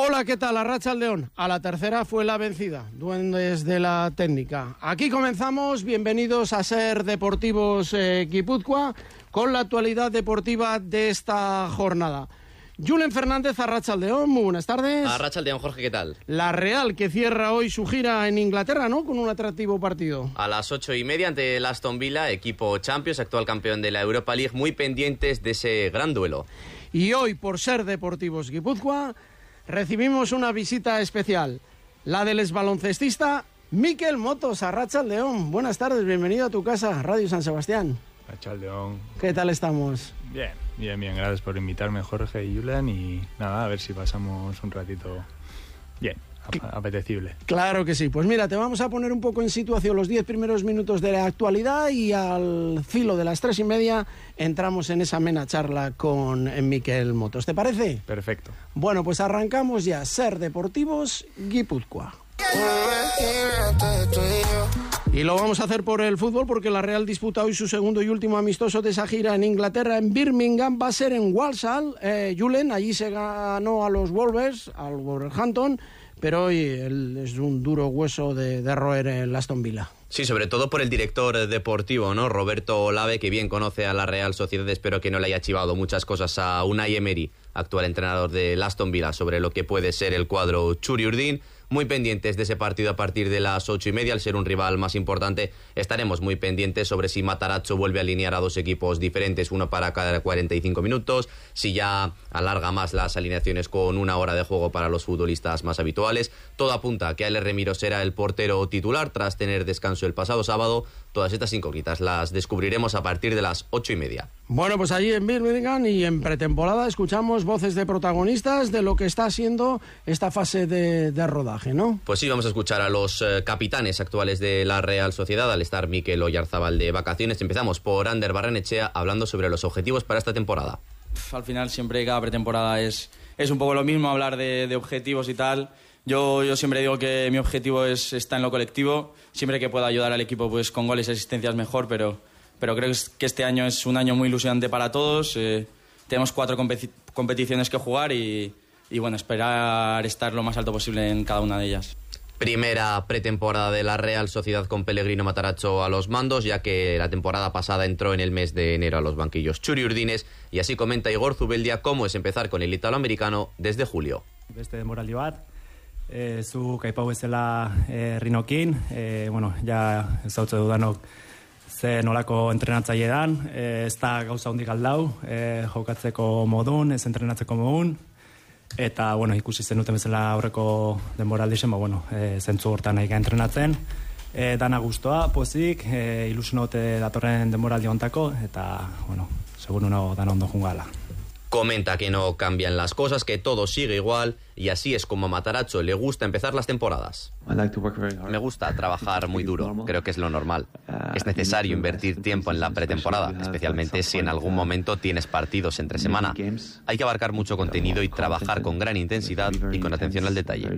Hola, ¿qué tal? Arratsaldeon. A la tercera fue la vencida. Duendes de la técnica. Aquí comenzamos. Bienvenidos a Ser Deportivos Guipúzcoa con la actualidad deportiva de esta jornada. Julen Fernández, arratsaldeon, muy buenas tardes. Arratsaldeon, Jorge, ¿qué tal? La Real, que cierra hoy su gira en Inglaterra, ¿no? Con un atractivo partido. A las 8:30 ante el Aston Villa, equipo Champions, actual campeón de la Europa League, muy pendientes de ese gran duelo. Y hoy, por Ser Deportivos Guipúzcoa, recibimos una visita especial, la del exbaloncestista Mikel Motos. Arratsaldeon, buenas tardes, bienvenido a tu casa, Radio San Sebastián. Arratsaldeon. ¿Qué tal estamos? Bien, gracias por invitarme, Jorge y Julen, y nada, a ver si pasamos un ratito bien, apetecible. Claro que sí, pues mira, te vamos a poner un poco en situación los 10 primeros minutos de la actualidad y al filo de las 3:30 entramos en esa amena charla con Mikel Motos, ¿te parece? Perfecto. Bueno, pues arrancamos ya, Ser Deportivos Guipúzcoa. Y lo vamos a hacer por el fútbol porque la Real disputa hoy su segundo y último amistoso de esa gira en Inglaterra, en Birmingham. Va a ser en Walsall, Julen, allí se ganó a los Wolves, al Wolverhampton, pero hoy es un duro hueso de roer el Aston Villa. Sí, sobre todo por el director deportivo, ¿no? Roberto Olave, que bien conoce a la Real Sociedad. Espero que no le haya chivado muchas cosas a Unai Emery, actual entrenador del Aston Villa, sobre lo que puede ser el cuadro Churiurdin. Muy pendientes de ese partido a partir de las 8:30, al ser un rival más importante. Estaremos muy pendientes sobre si Matarazzo vuelve a alinear a dos equipos diferentes, uno para cada 45 minutos, si ya alarga más las alineaciones con una hora de juego para los futbolistas más habituales. Todo apunta a que Ale Remiro será el portero titular tras tener descanso el pasado sábado. Todas estas incógnitas las descubriremos a partir de las 8:30. Bueno, pues allí en Birmingham y en pretemporada escuchamos voces de protagonistas de lo que está siendo esta fase de rodaje, ¿no? Pues sí, vamos a escuchar a los capitanes actuales de la Real Sociedad al estar Mikel Oyarzabal de vacaciones. Empezamos por Ander Barrenechea hablando sobre los objetivos para esta temporada. Al final siempre cada pretemporada es un poco lo mismo, hablar de objetivos y tal. Yo siempre digo que mi objetivo está en lo colectivo. Siempre que pueda ayudar al equipo pues con goles y asistencias mejor, pero creo que este año es un año muy ilusionante para todos. Tenemos 4 competiciones que jugar y bueno, esperar estar lo más alto posible en cada una de ellas. Primera pretemporada de la Real Sociedad con Pellegrino Matarazzo a los mandos, ya que la temporada pasada entró en el mes de enero a los banquillos Churiurdines, y así comenta Igor Zubeldia cómo es empezar con el italoamericano desde julio. Beste denboraldi bat, zu kaipau bezala Rinokin, bueno, ja ezautze dudanok ze nolako entrenatzaile dan, ez da gauza hundik aldau, jokatzeko modun, ez entrenatzeko modun, eta bueno, ikusi zenuten bezala aurreko denboraldisen, bueno, zentzu hortan nahi entrenatzen, dana gustoa, pozik, ilusionote datorren denboraldi hontako, eta bueno, seguro no dan ondo jungala. Comenta que no cambian las cosas, que todo sigue igual, y así es como a Matarazzo le gusta empezar las temporadas. Me gusta trabajar muy duro, creo que es lo normal. Es necesario invertir tiempo en la pretemporada, especialmente si en algún momento tienes partidos entre semana. Hay que abarcar mucho contenido y trabajar con gran intensidad y con atención al detalle.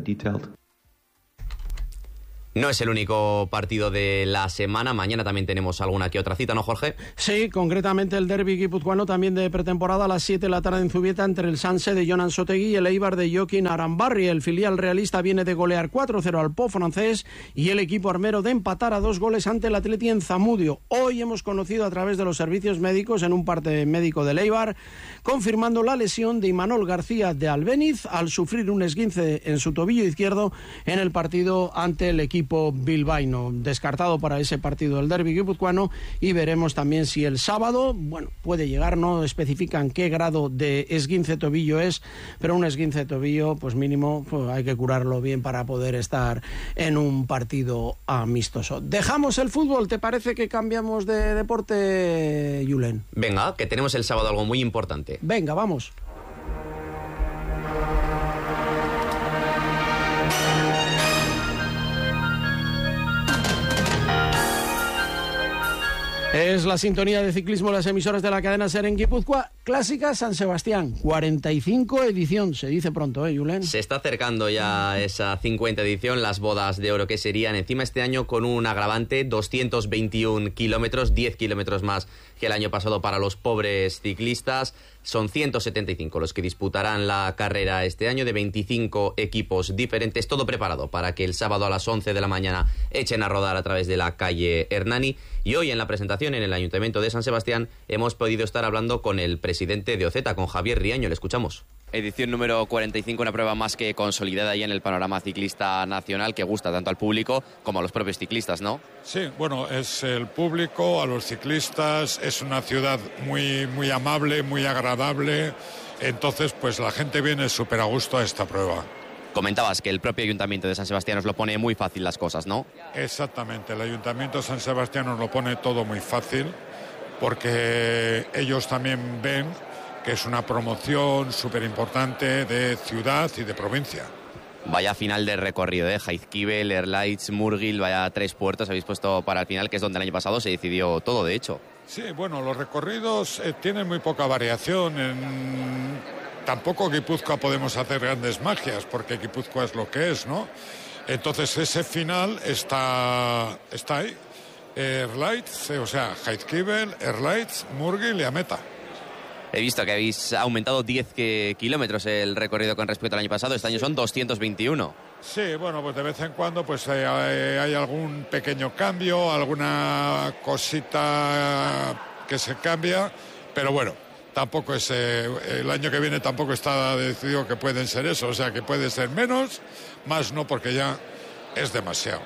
No es el único partido de la semana. Mañana también tenemos alguna que otra cita, ¿no, Jorge? Sí, concretamente el derbi guipuzcoano también de pretemporada a las 7 de la tarde en Zubieta entre el Sanse de Jonan Sotegui y el Eibar de Joaquín Arambarri. El filial realista viene de golear 4-0 al Po francés y el equipo armero de empatar a 2 goles ante el Atleti en Zamudio. Hoy hemos conocido a través de los servicios médicos en un parte médico del Eibar, confirmando la lesión de Imanol García de Albéniz al sufrir un esguince en su tobillo izquierdo en el partido ante el equipo bilbaíno. Descartado para ese partido del derbi guipuzcoano, y veremos también si el sábado, bueno, puede llegar, no especifican qué grado de esguince tobillo es, pero un esguince tobillo, pues mínimo, pues hay que curarlo bien para poder estar en un partido amistoso. Dejamos el fútbol, ¿te parece que cambiamos de deporte, Julen? Venga, que tenemos el sábado algo muy importante. Venga, vamos. Es la sintonía de ciclismo, las emisoras de la cadena Ser en Guipúzcoa. Clásica San Sebastián, 45 edición, se dice pronto, Julen. Se está acercando ya esa 50 edición, las bodas de oro que serían encima este año con un agravante, 221 kilómetros, 10 kilómetros más que el año pasado para los pobres ciclistas. Son 175 los que disputarán la carrera este año, de 25 equipos diferentes, todo preparado para que el sábado a las 11 de la mañana echen a rodar a través de la calle Hernani. Y hoy en la presentación en el Ayuntamiento de San Sebastián hemos podido estar hablando con el presidente de OZ, con Javier Riaño. Le escuchamos. Edición número 45, una prueba más que consolidada ya en el panorama ciclista nacional, que gusta tanto al público como a los propios ciclistas, ¿no? Sí, bueno, es el público, a los ciclistas, es una ciudad muy, muy amable, muy agradable, entonces pues la gente viene súper a gusto a esta prueba. Comentabas que el propio Ayuntamiento de San Sebastián os lo pone muy fácil las cosas, ¿no? Exactamente, el Ayuntamiento de San Sebastián nos lo pone todo muy fácil, porque ellos también ven que es una promoción súper importante de ciudad y de provincia. Vaya final de recorrido, Jaizkibel, Erlaitz, Murgil, vaya 3 puertos habéis puesto para el final, que es donde el año pasado se decidió todo, de hecho. Sí, bueno, los recorridos tienen muy poca variación. Tampoco Guipúzcoa podemos hacer grandes magias, porque Guipúzcoa es lo que es, ¿no? Entonces ese final está ahí. Erlaitz, o sea, Jaizkibel, Erlaitz, Murgil y Ameta. He visto que habéis aumentado 10 kilómetros el recorrido con respecto al año pasado. Este año son 221. Sí, bueno, pues de vez en cuando pues hay algún pequeño cambio, alguna cosita que se cambia, pero bueno, tampoco es el año que viene tampoco está decidido que pueden ser eso, o sea que puede ser menos, más no, porque ya es demasiado.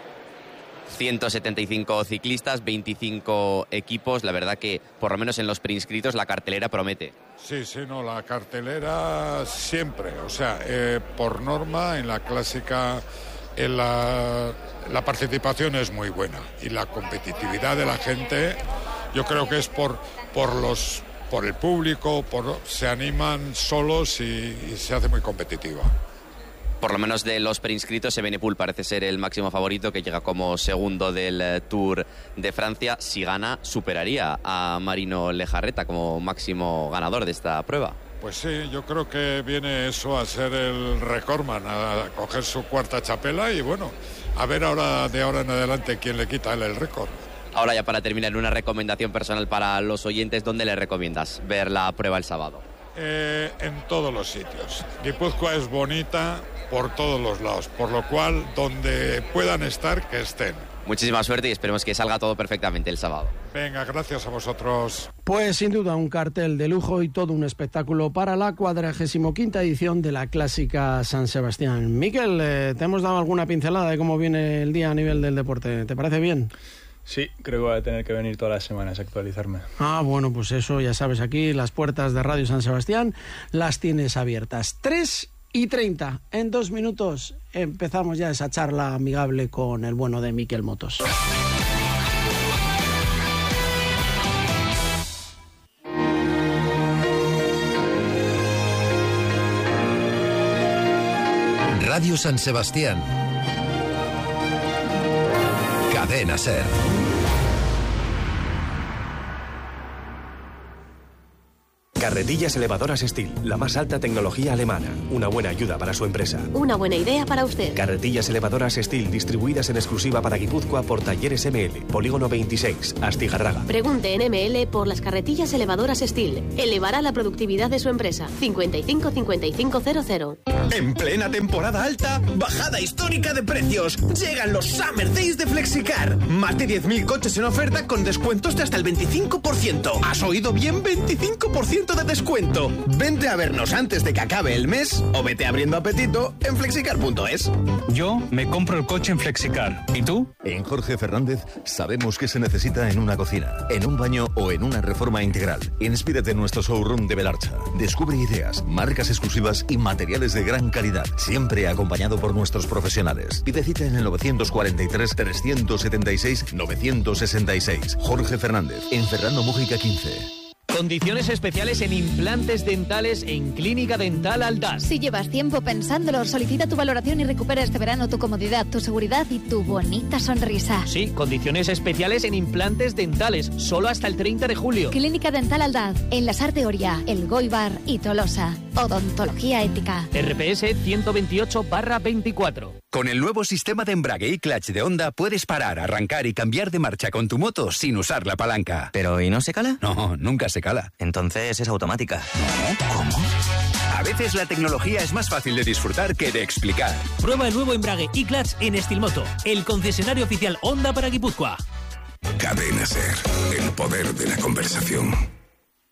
175 ciclistas, 25 equipos. La verdad que, por lo menos en los preinscritos, la cartelera promete. Sí, no, la cartelera siempre. O sea, por norma, en la clásica, la participación es muy buena. Y la competitividad de la gente, yo creo que es por el público, se animan solos y se hace muy competitiva. Por lo menos de los preinscritos, Evenepoel parece ser el máximo favorito, que llega como segundo del Tour de Francia. Si gana, superaría a Marino Lejarreta como máximo ganador de esta prueba. Pues sí, yo creo que viene eso a ser el recordman, a coger su 4ª chapela y bueno, a ver ahora de ahora en adelante quién le quita el récord. Ahora ya para terminar, una recomendación personal para los oyentes, ¿dónde le recomiendas ver la prueba el sábado? En todos los sitios. Guipúzcoa es bonita por todos los lados, por lo cual donde puedan estar, que estén. Muchísima suerte y esperemos que salga todo perfectamente el sábado. Venga, gracias a vosotros. Pues sin duda un cartel de lujo y todo un espectáculo para la 45ª edición de la Clásica San Sebastián. Miquel, te hemos dado alguna pincelada de cómo viene el día a nivel del deporte. ¿Te parece bien? Sí, creo que voy a tener que venir todas las semanas a actualizarme. Bueno, pues eso ya sabes, aquí las puertas de Radio San Sebastián las tienes abiertas. 3:30, en 2 minutos empezamos ya esa charla amigable con el bueno de Miquel Motos. Radio San Sebastián. Cadena SER. Carretillas elevadoras Steel, la más alta tecnología alemana. Una buena ayuda para su empresa. Una buena idea para usted. Carretillas elevadoras Steel, distribuidas en exclusiva para Guipúzcoa por Talleres ML, Polígono 26, Astigarraga. Pregunte en ML por las carretillas elevadoras Steel. Elevará la productividad de su empresa. 55 55 00. En plena temporada alta, bajada histórica de precios. Llegan los Summer Days de Flexicar. Más de 10.000 coches en oferta con descuentos de hasta el 25%. ¿Has oído bien? 25% de descuento. Vente a vernos antes de que acabe el mes o vete abriendo apetito en flexicar.es. Yo me compro el coche en Flexicar. ¿Y tú? En Jorge Fernández sabemos qué se necesita en una cocina, en un baño o en una reforma integral. Inspírate en nuestro showroom de Belarcha. Descubre ideas, marcas exclusivas y materiales de gran calidad, siempre acompañado por nuestros profesionales. Pide cita en el 943-376-966. Jorge Fernández, en Fernando Mújica 15. Condiciones especiales en implantes dentales en Clínica Dental Aldaz. Si llevas tiempo pensándolo, solicita tu valoración y recupera este verano tu comodidad, tu seguridad y tu bonita sonrisa. Sí, condiciones especiales en implantes dentales, solo hasta el 30 de julio. Clínica Dental Aldaz, en La Sar de Oria, El Goibar y Tolosa. Odontología ética. RPS 128/24. Con el nuevo sistema de embrague y clutch de Honda puedes parar, arrancar y cambiar de marcha con tu moto sin usar la palanca. ¿Pero y no se cala? No, nunca se cala. regala. Entonces es automática. ¿No? ¿Cómo? A veces la tecnología es más fácil de disfrutar que de explicar. Prueba el nuevo embrague e-clutch en Estilmoto, el concesionario oficial Honda para Guipúzcoa. Cadena SER, el poder de la conversación.